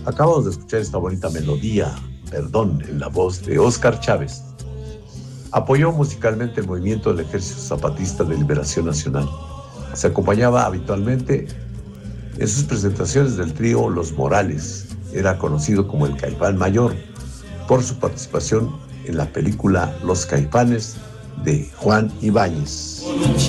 Acabamos de escuchar esta bonita melodía, Perdón, en la voz de Óscar Chávez. Apoyó musicalmente el movimiento del Ejército Zapatista de Liberación Nacional. Se acompañaba habitualmente en sus presentaciones del trío Los Morales. Era conocido como el Caipán Mayor por su participación en la película Los Caifanes de Juan Ibáñez.